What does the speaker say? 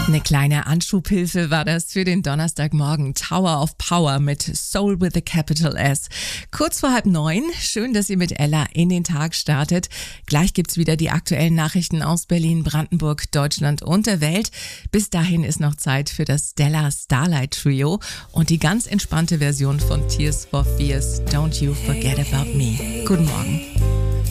Eine kleine Anschubhilfe war das für den Donnerstagmorgen. Tower of Power mit Soul with a Capital S. Kurz vor 8:30. Schön, dass ihr mit Ella in den Tag startet. Gleich gibt's wieder die aktuellen Nachrichten aus Berlin, Brandenburg, Deutschland und der Welt. Bis dahin ist noch Zeit für das Stella Starlight Trio und die ganz entspannte Version von Tears for Fears, Don't You Forget About Me. Guten Morgen.